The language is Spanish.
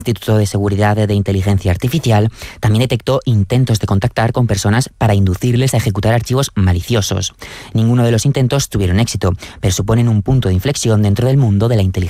El Instituto de Seguridad de Inteligencia Artificial también detectó intentos de contactar con personas para inducirles a ejecutar archivos maliciosos. Ninguno de los intentos tuvieron éxito, pero suponen un punto de inflexión dentro del mundo de la inteligencia